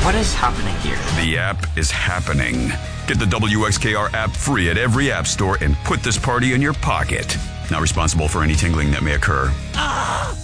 What is happening here? The app is happening. Get the WXKR app free at every app store and put this party in your pocket. Not responsible for any tingling that may occur.